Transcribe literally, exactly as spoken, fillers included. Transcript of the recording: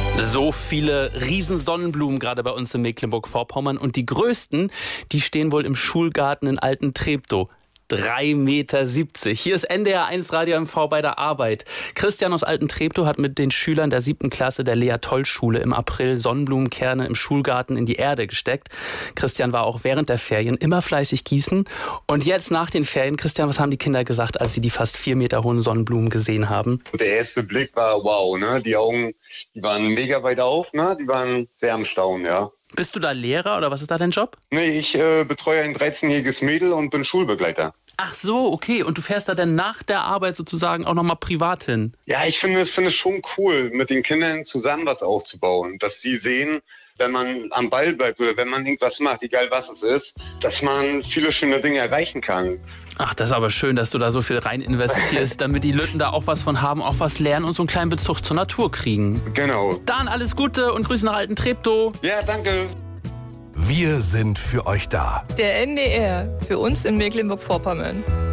So viele Riesensonnenblumen gerade bei uns in Mecklenburg-Vorpommern. Und die größten, die stehen wohl im Schulgarten in Alten-Treptow. drei Meter siebzig. Hier ist N D R eins Radio M V bei der Arbeit. Christian aus Alten-Treptow hat mit den Schülern der siebten Klasse der Lea-Toll-Schule im April Sonnenblumenkerne im Schulgarten in die Erde gesteckt. Christian war auch während der Ferien immer fleißig gießen. Und jetzt nach den Ferien, Christian, was haben die Kinder gesagt, als sie die fast vier Meter hohen Sonnenblumen gesehen haben? Der erste Blick war wow, ne? Die Augen, die waren mega weit auf, ne? Die waren sehr am Staunen, ja. Bist du da Lehrer oder was ist da dein Job? Nee, ich äh, betreue ein dreizehnjähriges Mädel und bin Schulbegleiter. Ach so, okay. Und du fährst da dann nach der Arbeit sozusagen auch nochmal privat hin? Ja, ich finde es finde es schon cool, mit den Kindern zusammen was aufzubauen. Dass sie sehen, wenn man am Ball bleibt oder wenn man irgendwas macht, egal was es ist, dass man viele schöne Dinge erreichen kann. Ach, das ist aber schön, dass du da so viel rein investierst, damit die Lütten da auch was von haben, auch was lernen und so einen kleinen Bezug zur Natur kriegen. Genau. Dann alles Gute und Grüße nach Alten-Treptow. Ja, danke. Wir sind für euch da. Der N D R, für uns in Mecklenburg-Vorpommern.